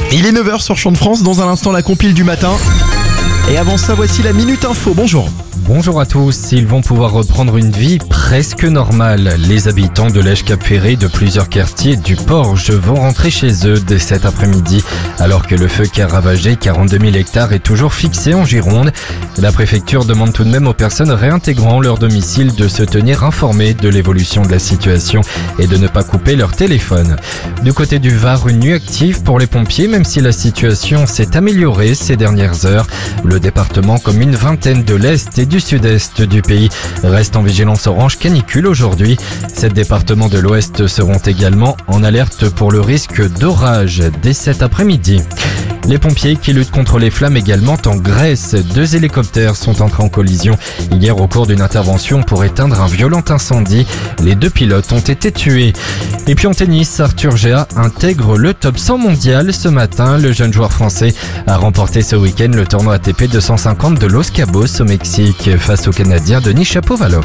Il est 9h sur Champ de France, dans un instant la compile du matin. Et avant ça, voici la Minute Info, bonjour. Bonjour à tous, ils vont pouvoir reprendre une vie presque normale. Les habitants de l'Èche-Cap-Ferré de plusieurs quartiers du Porge vont rentrer chez eux dès cet après-midi, alors que le feu qui a ravagé 42 000 hectares est toujours fixé en Gironde. La préfecture demande tout de même aux personnes réintégrant leur domicile de se tenir informées de l'évolution de la situation et de ne pas couper leur téléphone. Du côté du Var, une nuit active pour les pompiers, même si la situation s'est améliorée ces dernières heures. Le département, comme une vingtaine de l'Est et du Sud-Est du pays, reste en vigilance orange canicule aujourd'hui. 7 départements de l'Ouest seront également en alerte pour le risque d'orage dès cet après-midi. Les pompiers qui luttent contre les flammes également en Grèce. 2 hélicoptères sont entrés en collision hier au cours d'une intervention pour éteindre un violent incendie. Les 2 pilotes ont été tués. Et puis en tennis, Arthur Gea intègre le top 100 mondial ce matin. Le jeune joueur français a remporté ce week-end le tournoi ATP 250 de Los Cabos au Mexique face au Canadien Denis Shapovalov.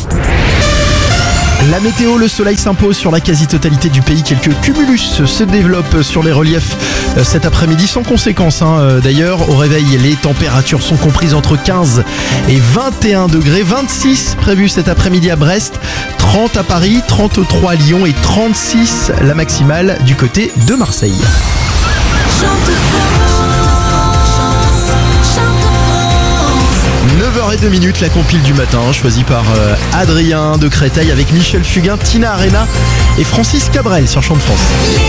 La météo, le soleil s'impose sur la quasi-totalité du pays. Quelques cumulus se développent sur les reliefs cet après-midi sans conséquence. D'ailleurs, au réveil, les températures sont comprises entre 15 et 21 degrés. 26 prévus cet après-midi à Brest, 30 à Paris, 33 à Lyon et 36 la maximale du côté de Marseille. 9h02, la compile du matin, choisie par Adrien de Créteil avec Michel Fugain, Tina Arena et Francis Cabrel sur Champ de France.